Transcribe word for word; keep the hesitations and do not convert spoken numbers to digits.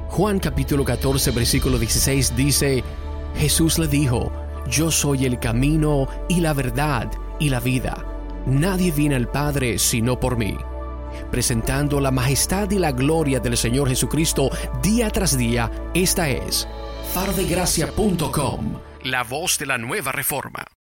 Juan capítulo catorce versículo dieciséis dice: Jesús le dijo: Yo soy el camino y la verdad y la vida. Nadie viene al Padre sino por mí. Presentando la majestad y la gloria del Señor Jesucristo día tras día, esta es faro de gracia punto com, la voz de la nueva reforma.